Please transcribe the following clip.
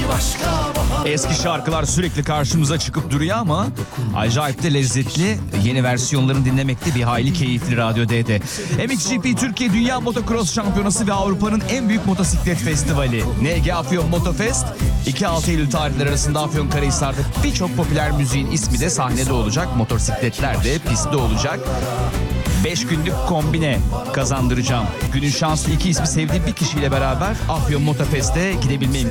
Eski şarkılar sürekli karşımıza çıkıp duruyor ama acayip de lezzetli. Yeni versiyonlarını dinlemekte bir hayli keyifli Radyo D'de. MXGP Türkiye Dünya Motocross Şampiyonası ve Avrupa'nın en büyük motosiklet festivali NG Afyon Motofest 2-6 Eylül tarihleri arasında Afyonkarahisar'da birçok popüler müziğin ismi de sahnede olacak. Motosikletler de pistte olacak. 5 günlük kombine kazandıracağım. Günün şanslı iki ismi sevdiğim bir kişiyle beraber Afyon Motofest'e gidebilme